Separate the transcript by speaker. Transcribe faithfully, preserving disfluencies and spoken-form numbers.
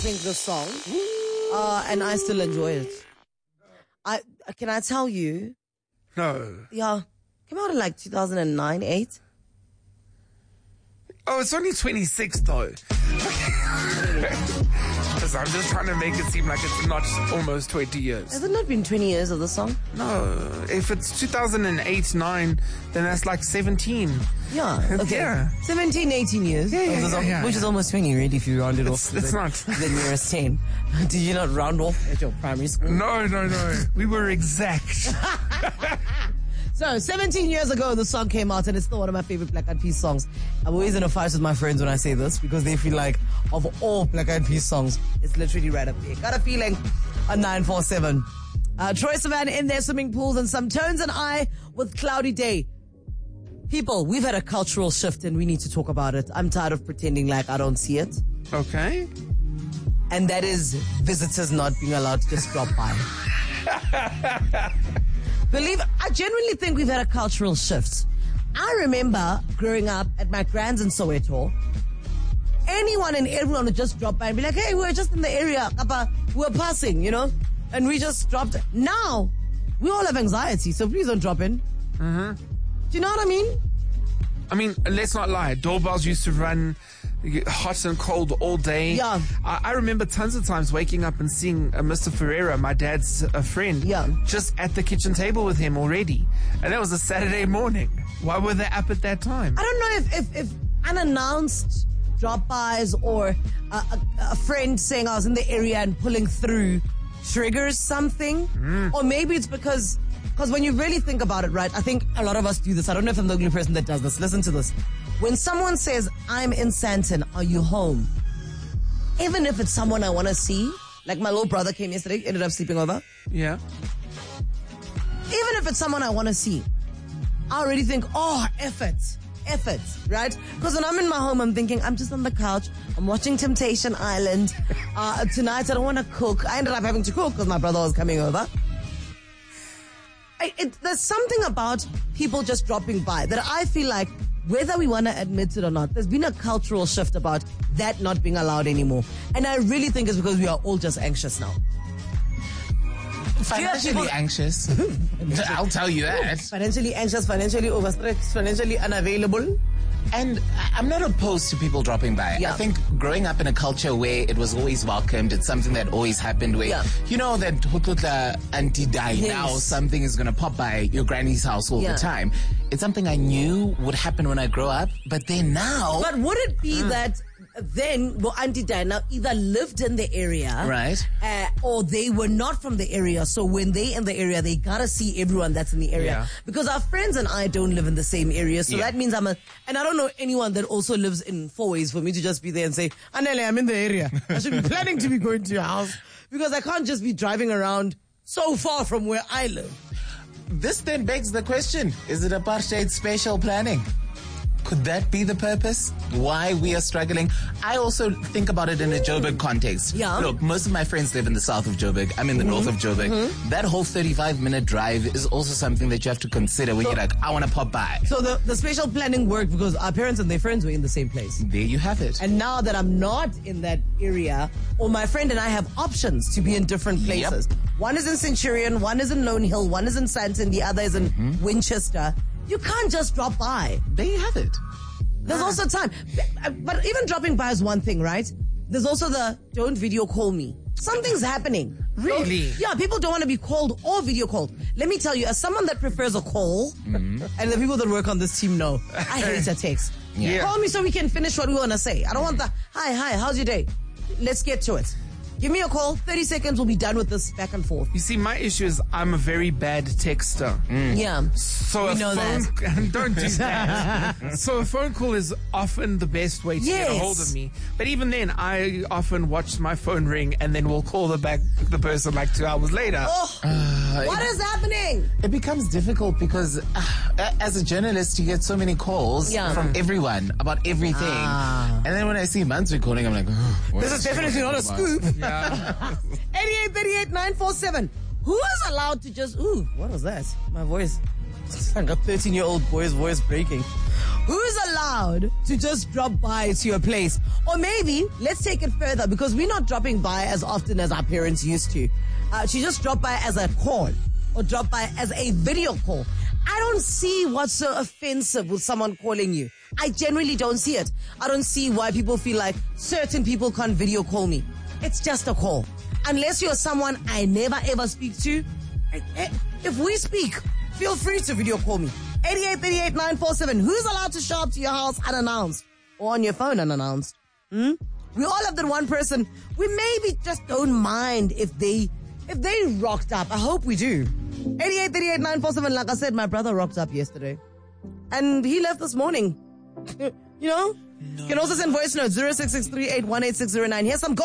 Speaker 1: think the song, uh, and I still enjoy it. I can I tell you?
Speaker 2: No.
Speaker 1: Yeah, came out in like two thousand nine, eight.
Speaker 2: Oh, it's only twenty-six though. I'm just trying to make it seem like it's not almost twenty years.
Speaker 1: Has it not been twenty years of the song?
Speaker 2: No. If it's two thousand eight, nine, then that's like seventeen.
Speaker 1: Yeah. Okay.
Speaker 2: Yeah.
Speaker 1: seventeen, eighteen years.
Speaker 2: Yeah, yeah,
Speaker 1: of the
Speaker 2: yeah,
Speaker 1: song,
Speaker 2: yeah,
Speaker 1: which
Speaker 2: yeah.
Speaker 1: is almost twenty, really, if you round it
Speaker 2: It's,
Speaker 1: off.
Speaker 2: it's
Speaker 1: the,
Speaker 2: not.
Speaker 1: The nearest ten. Did you not round off at your primary school?
Speaker 2: No, no, no. We were exact.
Speaker 1: So, seventeen years ago, the song came out, and it's still one of my favorite Black Eyed Peas songs. I'm always in a fight with my friends when I say this, because they feel like, of all Black Eyed Peas songs, it's literally right up there. Got a feeling on nine four seven. Uh, Troy Sivan in their swimming pools and some Tones and I with Cloudy Day. People, we've had a cultural shift, and we need to talk about it. I'm tired of pretending like I don't see it.
Speaker 2: Okay.
Speaker 1: And that is visitors not being allowed to just drop by. Believe, I genuinely think we've had a cultural shift. I remember growing up at my grand's in Soweto. Anyone and everyone would just drop by and be like, hey, we were just in the area, Kappa, we were passing, you know? And we just dropped. Now, we all have anxiety, so please don't drop in.
Speaker 2: Mm-hmm.
Speaker 1: Do you know what I mean?
Speaker 2: I mean, let's not lie. Doorbells used to run hot and cold all day.
Speaker 1: Yeah.
Speaker 2: I, I remember tons of times waking up and seeing uh, Mister Ferreira, my dad's uh, friend,
Speaker 1: Yeah.
Speaker 2: just at the kitchen table with him already. And that was a Saturday morning. Why were they up at that time?
Speaker 1: I don't know if, if, if unannounced drop-bys or a, a, a friend saying I was in the area and pulling through triggers something.
Speaker 2: Mm.
Speaker 1: Or maybe it's because, because when you really think about it, right, I think a lot of us do this. I don't know if I'm the only person that does this. Listen to this. When someone says, I'm in Sandton, are you home? Even if it's someone I want to see, like my little brother came yesterday, ended up sleeping over.
Speaker 2: Yeah.
Speaker 1: Even if it's someone I want to see, I already think, oh, effort, effort, right? Because when I'm in my home, I'm thinking, I'm just on the couch, I'm watching Temptation Island. Uh, tonight, I don't want to cook. I ended up having to cook because my brother was coming over. I, it, there's something about people just dropping by that I feel like, whether we want to admit it or not, there's been a cultural shift about that not being allowed anymore. And I really think it's because we are all just anxious now.
Speaker 3: Financially
Speaker 1: people-
Speaker 3: anxious. I'll tell you that.
Speaker 1: Financially anxious, financially overstretched, financially unavailable.
Speaker 3: And I- I'm not opposed to people dropping by.
Speaker 1: Yeah.
Speaker 3: I think growing up in a culture where it was always welcomed, it's something that always happened where,
Speaker 1: Yeah.
Speaker 3: you know, that hututla auntie die
Speaker 1: Yes.
Speaker 3: now, something is going to pop by your granny's house all
Speaker 1: Yeah.
Speaker 3: the time. It's something I knew would happen when I grow up, but then now...
Speaker 1: But would it
Speaker 3: Mm.
Speaker 1: be that then, well, Auntie Diana either lived in the area,
Speaker 3: Right.
Speaker 1: uh, or they were not from the area. So when they in the area, they gotta see everyone that's in the area.
Speaker 2: Yeah.
Speaker 1: Because our friends and I don't live in the same area, so
Speaker 3: Yeah.
Speaker 1: that means I'm a, and I don't know anyone that also lives in Four Ways for me to just be there and say, Anele, I'm in the area. I should be planning to be going to your house because I can't just be driving around so far from where I live.
Speaker 3: This then begs the question, is it apartheid spatial planning? Could that be the purpose? Why we are struggling? I also think about it in a Joburg context.
Speaker 1: Yeah.
Speaker 3: Look, most of my friends live in the south of Joburg. I'm in the north of Joburg.
Speaker 1: Mm-hmm.
Speaker 3: That whole thirty-five minute drive is also something that you have to consider when
Speaker 1: So-
Speaker 3: you're like, I want to pop by.
Speaker 1: So the, the spatial planning worked because our parents and their friends were in the same place.
Speaker 3: There you have it.
Speaker 1: And now that I'm not in that area, or my friend and I have options to be in different places.
Speaker 3: Yep.
Speaker 1: One is in Centurion, one is in Lone Hill, one is in Sandton, the other is in
Speaker 3: Mm-hmm.
Speaker 1: Winchester. You can't just drop by.
Speaker 3: There you have it.
Speaker 1: There's also time. But even dropping by is one thing, right? There's also the don't video call me. Something's happening.
Speaker 2: Really?
Speaker 1: So, yeah, people don't want to be called or video called. Let me tell you, as someone that prefers a call, and the people that work on this team know, I hate a text.
Speaker 2: Yeah.
Speaker 1: Call me so we can finish what we want to say. I don't want the, hi, hi, how's your day? Let's get to it. Give me a call, thirty seconds, we'll be done with this back and forth.
Speaker 2: You see, my issue is I'm a very bad texter.
Speaker 1: Yeah.
Speaker 2: So
Speaker 1: We
Speaker 2: a
Speaker 1: know
Speaker 2: phone don't do that. So a phone call is often the best way to get a
Speaker 1: Yes.
Speaker 2: hold of me. But even then, I often watch my phone ring and then we'll call the back the person like two hours later.
Speaker 1: Oh, what is happening?
Speaker 3: It becomes difficult because uh, as a journalist, you get so many calls
Speaker 1: Yeah.
Speaker 3: from everyone about everything.
Speaker 1: Ah.
Speaker 3: And then when I see Mansu calling, I'm like, oh, what
Speaker 1: This is definitely not a scoop.
Speaker 2: Yeah.
Speaker 1: eighty-eight thirty-eight nine four seven. Who is allowed to just, ooh, what was that? My voice. It's like a thirteen-year-old boy's voice breaking. Who's allowed to just drop by to your place? Or maybe, let's take it further, because we're not dropping by as often as our parents used to. Uh, she just dropped by as a call, or dropped by as a video call. I don't see what's so offensive with someone calling you. I generally don't see it. I don't see why people feel like certain people can't video call me. It's just a call. Unless you're someone I never ever speak to. If we speak, feel free to video call me. eighty-eight thirty-eight nine four seven. Who's allowed to show up to your house unannounced? Or on your phone unannounced? Hmm? We all have that one person. We maybe just don't mind if they if they rocked up. I hope we do. eighty-eight thirty-eight nine four seven. Like I said, my brother rocked up yesterday. And he left this morning. You know? You can also send voice notes zero six six three eight one eight six zero nine. Here's some